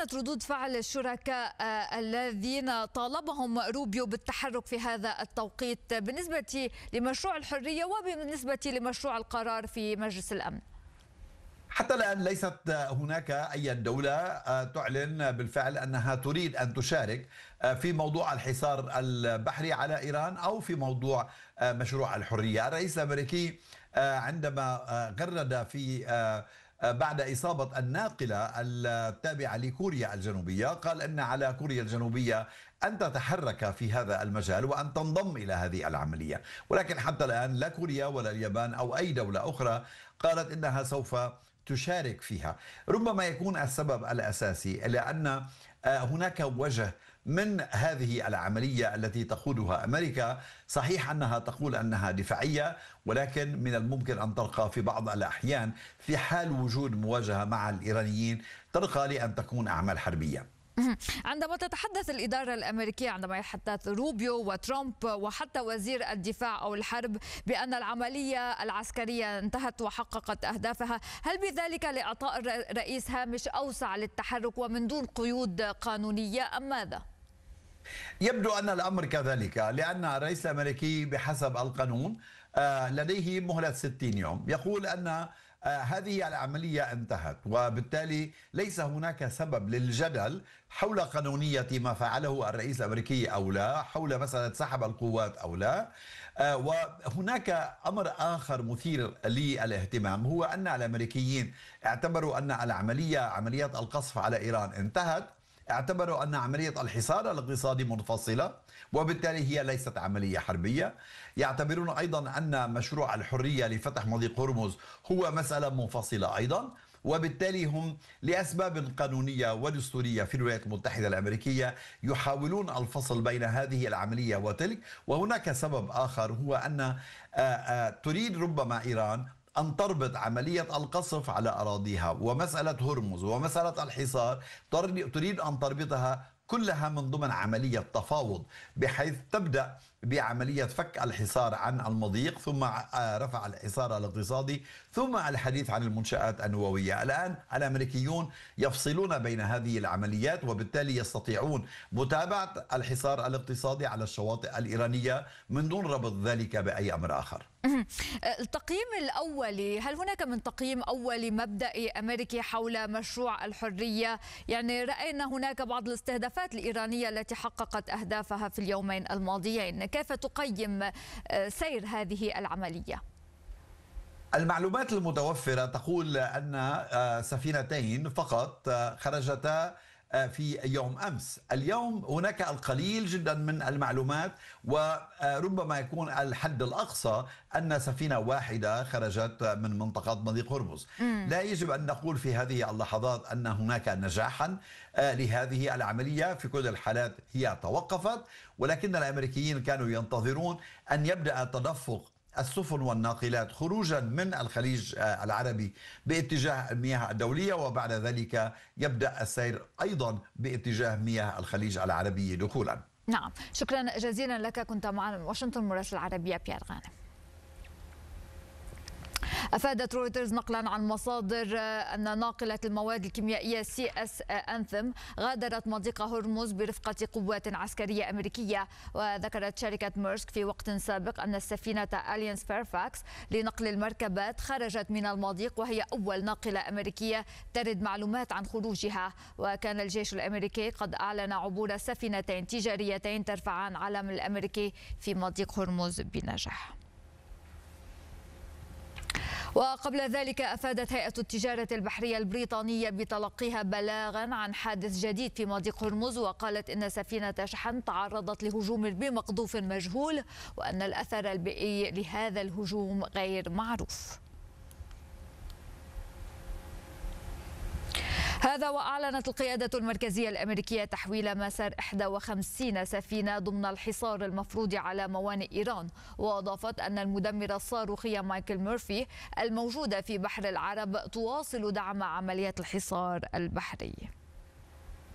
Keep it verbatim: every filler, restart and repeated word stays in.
كانت ردود فعل الشركاء الذين طالبهم روبيو بالتحرك في هذا التوقيت بالنسبة لمشروع الحرية وبالنسبة لمشروع القرار في مجلس الأمن؟ حتى الآن ليست هناك أي دولة تعلن بالفعل أنها تريد أن تشارك في موضوع الحصار البحري على إيران أو في موضوع مشروع الحرية. الرئيس الأمريكي عندما غرد في بعد إصابة الناقلة التابعة لكوريا الجنوبية قال أن على كوريا الجنوبية أن تتحرك في هذا المجال وأن تنضم إلى هذه العملية، ولكن حتى الآن لا كوريا ولا اليابان أو أي دولة أخرى قالت أنها سوف تشارك فيها. ربما يكون السبب الأساسي لأن هناك وجه من هذه العملية التي تقودها أمريكا. صحيح أنها تقول أنها دفاعية، ولكن من الممكن أن ترقى في بعض الأحيان في حال وجود مواجهة مع الإيرانيين ترقى لأن تكون أعمال حربية. عندما تتحدث الإدارة الأمريكية، عندما يتحدث روبيو وترامب وحتى وزير الدفاع أو الحرب بأن العملية العسكرية انتهت وحققت أهدافها، هل بذلك لإعطاء الرئيس هامش أوسع للتحرك ومن دون قيود قانونية أم ماذا؟ يبدو أن الأمر كذلك، لأن الرئيس الأمريكي بحسب القانون لديه مهلة ستين يوم، يقول أن هذه العملية انتهت، وبالتالي ليس هناك سبب للجدل حول قانونية ما فعله الرئيس الأمريكي أو لا، حول مسألة سحب القوات أو لا. وهناك أمر آخر مثير للاهتمام، هو أن الأمريكيين اعتبروا أن العملية عملية القصف على إيران انتهت، اعتبروا أن عملية الحصار الاقتصادي منفصلة وبالتالي هي ليست عملية حربية. يعتبرون أيضا أن مشروع الحرية لفتح مضيق هرمز هو مسألة منفصلة أيضا، وبالتالي هم لأسباب قانونية ودستورية في الولايات المتحدة الأمريكية يحاولون الفصل بين هذه العملية وتلك. وهناك سبب آخر، هو أن تريد ربما إيران أن تربط عملية القصف على أراضيها ومسألة هرمز ومسألة الحصار، تريد أن تربطها كلها من ضمن عملية تفاوض، بحيث تبدأ بعملية فك الحصار عن المضيق، ثم رفع الحصار الاقتصادي، ثم الحديث عن المنشآت النووية. الآن الأمريكيون يفصلون بين هذه العمليات، وبالتالي يستطيعون متابعة الحصار الاقتصادي على الشواطئ الإيرانية من دون ربط ذلك بأي أمر آخر. التقييم الأولي، هل هناك من تقييم أولي مبدئي أمريكي حول مشروع الحرية؟ يعني رأينا هناك بعض الاستهدافات الإيرانية التي حققت أهدافها في اليومين الماضيين، كيف تقيم سير هذه العملية؟ المعلومات المتوفرة تقول أن سفينتين فقط خرجتا في يوم أمس. اليوم هناك القليل جدا من المعلومات، وربما يكون الحد الأقصى أن سفينة واحدة خرجت من منطقة مضيق هرمز. لا يجب أن نقول في هذه اللحظات أن هناك نجاحا لهذه العملية، في كل الحالات هي توقفت، ولكن الأمريكيين كانوا ينتظرون أن يبدأ تدفق السفن والناقلات خروجا من الخليج العربي باتجاه المياه الدولية، وبعد ذلك يبدأ السير أيضا باتجاه مياه الخليج العربي دخولا. نعم، شكرا جزيلا لك، كنت معنا من واشنطن مراسل العربية بيير غانم. أفادت رويترز نقلا عن مصادر أن ناقلة المواد الكيميائية سي اس أنثم غادرت مضيق هرمز برفقة قوات عسكرية أمريكية. وذكرت شركة ميرسك في وقت سابق أن السفينة أليانس فيرفاكس لنقل المركبات خرجت من المضيق، وهي أول ناقلة أمريكية ترد معلومات عن خروجها. وكان الجيش الأمريكي قد أعلن عبور سفينتين تجاريتين ترفعان علم الأمريكي في مضيق هرمز بنجاح. وقبل ذلك أفادت هيئة التجارة البحرية البريطانية بتلقيها بلاغا عن حادث جديد في مضيق هرمز، وقالت إن سفينة شحن تعرضت لهجوم بمقذوف مجهول، وأن الأثر البيئي لهذا الهجوم غير معروف. هذا وأعلنت القيادة المركزية الأمريكية تحويل مسار إحدى وخمسين سفينة ضمن الحصار المفروض على موانئ إيران، وأضافت أن المدمرة الصاروخية مايكل مورفي الموجودة في بحر العرب تواصل دعم عمليات الحصار البحري.